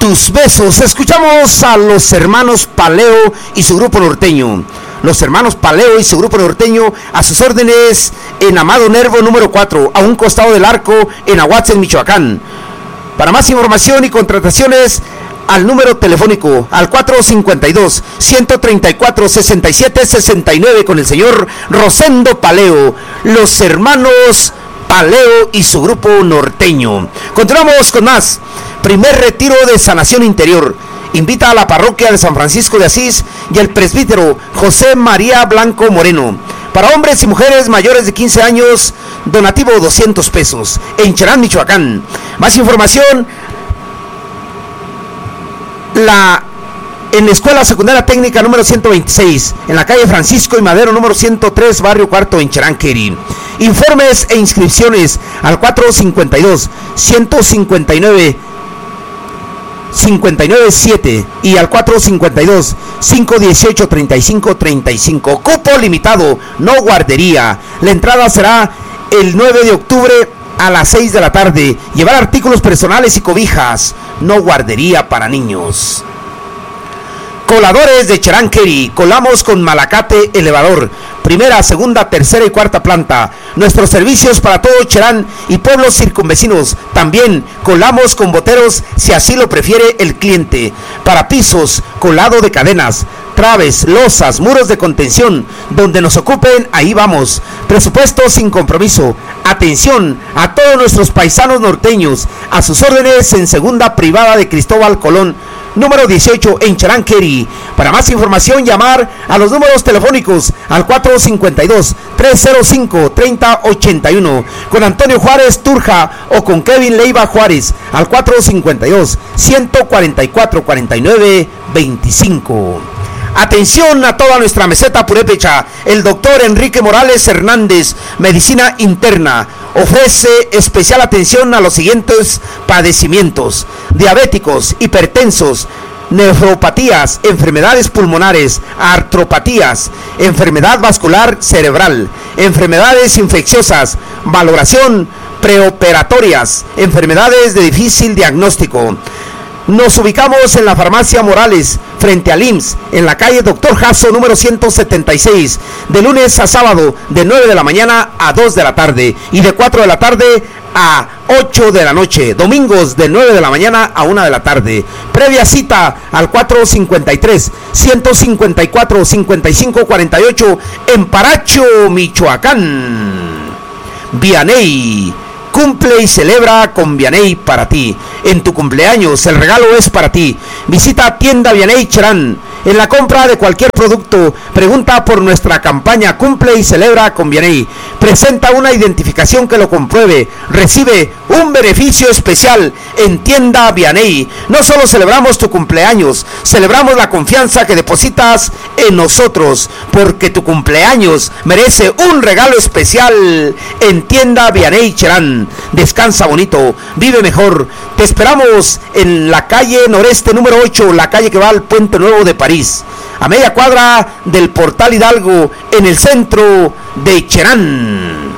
tus besos. Escuchamos a los hermanos Paleo y su grupo norteño. Los hermanos Paleo y su grupo norteño a sus órdenes en Amado Nervo número 4, a un costado del Arco, en Ahuatzin, Michoacán. Para más información y contrataciones, al número telefónico al 452-134-6769 con el señor Rosendo Paleo. Los hermanos Paleo y su grupo norteño. Continuamos con más. Primer retiro de sanación interior. Invita a la parroquia de San Francisco de Asís y el presbítero José María Blanco Moreno. Para hombres y mujeres mayores de 15 años, donativo 200 pesos. En Cherán, Michoacán. Más información, en la Escuela Secundaria Técnica número 126, en la calle Francisco y Madero número 103, barrio Cuarto, en Cherán, Querí. Informes e inscripciones al 452-159-597 y al 452-518-3535. Cupo limitado, no guardería. La entrada será el 9 de octubre a las 6 de la tarde. Llevar artículos personales y cobijas. No guardería para niños. Coladores de Cherán, Querí. Colamos con Malacate elevador. Primera, segunda, tercera y cuarta planta. Nuestros servicios para todo Cherán y pueblos circunvecinos. También colamos con boteros si así lo prefiere el cliente. Para pisos, colado de cadenas, traves, losas, muros de contención. Donde nos ocupen, ahí vamos. Presupuesto sin compromiso. Atención a todos nuestros paisanos norteños. A sus órdenes en segunda privada de Cristóbal Colón, número 18, en Cherán, Querí. Para más información, llamar a los números telefónicos al 452-305-3081, con Antonio Juárez Turja o con Kevin Leiva Juárez al 452-144-49-25. Atención a toda nuestra meseta purépecha. El doctor Enrique Morales Hernández, medicina interna, ofrece especial atención a los siguientes padecimientos: diabéticos, hipertensos, nefropatías, enfermedades pulmonares, artropatías, enfermedad vascular cerebral, enfermedades infecciosas, valoración preoperatorias, enfermedades de difícil diagnóstico. Nos ubicamos en la farmacia Morales, frente al IMSS, en la calle Doctor Jasso, número 176, de lunes a sábado, de 9 de la mañana a 2 de la tarde, y de 4 de la tarde a 8 de la noche, domingos de 9 de la mañana a 1 de la tarde. Previa cita al 453-154-5548 en Paracho, Michoacán. Vianey. Cumple y celebra con Vianey para ti. En tu cumpleaños el regalo es para ti. Visita Tienda Vianey Cherán. En la compra de cualquier producto, pregunta por nuestra campaña Cumple y celebra con Vianey. Presenta una identificación que lo compruebe. Recibe un beneficio especial en Tienda Vianey. No solo celebramos tu cumpleaños, celebramos la confianza que depositas en nosotros, porque tu cumpleaños merece un regalo especial en Tienda Vianey Cherán. Descansa bonito, vive mejor. Te esperamos en la calle Noreste número 8, la calle que va al Puente Nuevo de París, a media cuadra del Portal Hidalgo, en el centro de Cherán.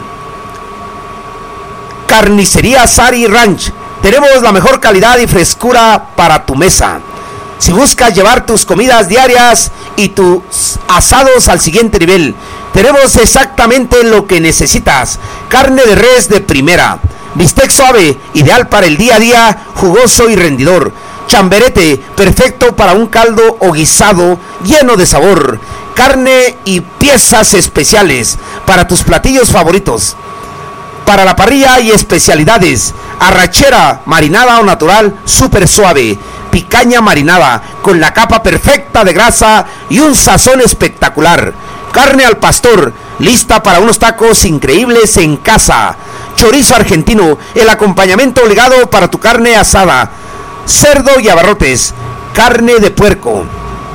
Carnicería Sari Ranch. Tenemos la mejor calidad y frescura para tu mesa. Si buscas llevar tus comidas diarias y tus asados al siguiente nivel, tenemos exactamente lo que necesitas. Carne de res de primera, bistec suave, ideal para el día a día, jugoso y rendidor. Chamberete, perfecto para un caldo o guisado lleno de sabor. Carne y piezas especiales para tus platillos favoritos. Para la parrilla y especialidades: arrachera marinada o natural súper suave, picaña marinada con la capa perfecta de grasa y un sazón espectacular. Carne al pastor, lista para unos tacos increíbles en casa. Chorizo argentino, el acompañamiento obligado para tu carne asada. Cerdo y abarrotes, carne de puerco,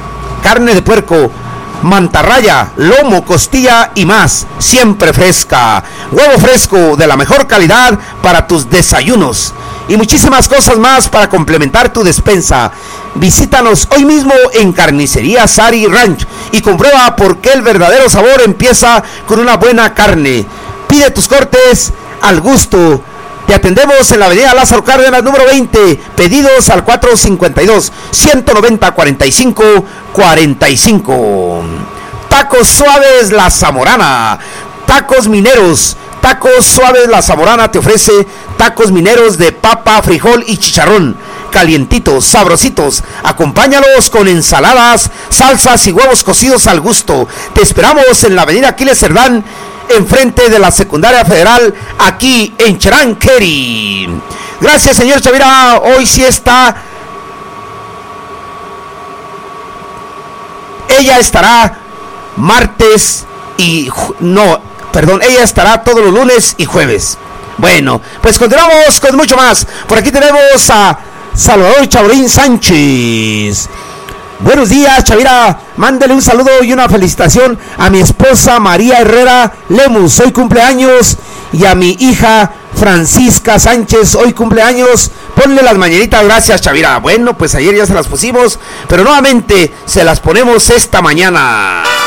mantarraya, lomo, costilla y más, siempre fresca. Huevo fresco de la mejor calidad para tus desayunos y muchísimas cosas más para complementar tu despensa. Visítanos hoy mismo en Carnicería Sari Ranch y comprueba por qué el verdadero sabor empieza con una buena carne. Pide tus cortes al gusto Te atendemos en la avenida Lázaro Cárdenas, número 20. Pedidos al 452-190-45-45. Tacos Suaves La Zamorana. Tacos mineros. Tacos Suaves La Zamorana te ofrece tacos mineros de papa, frijol y chicharrón. Calientitos, sabrositos. Acompáñalos con ensaladas, salsas y huevos cocidos al gusto. Te esperamos en la avenida Aquiles Cerdán, enfrente de la Secundaria Federal, aquí en Charanqueri. Gracias, señor Chavira. Hoy sí está. Ella estará martes y ella estará todos los lunes y jueves. Bueno, pues continuamos con mucho más. Por aquí tenemos a Salvador Chavín Sánchez. Buenos días, Chavira. Mándale un saludo y una felicitación a mi esposa María Herrera Lemus, hoy cumpleaños, y a mi hija Francisca Sánchez, hoy cumpleaños. Ponle las mañanitas. Gracias, Chavira. Bueno, pues ayer ya se las pusimos, pero nuevamente se las ponemos esta mañana.